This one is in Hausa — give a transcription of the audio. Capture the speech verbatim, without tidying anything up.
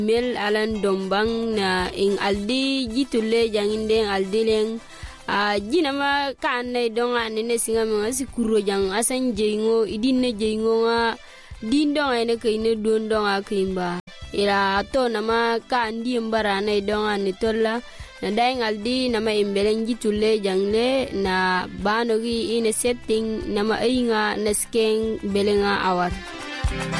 mel alan dombang na in aldi jitulle janginde aldileng a jina ma kan ne donga ne singa ma sikuro jang asan jeingo idinne jeingo nga dindong ene kayne don donga kimba ira to nama kan di mbara ne donga ni tolla na dai ngaldi nama imbelen jitulle jangle na banogi ine setting nama ainga na skeng belenga awar.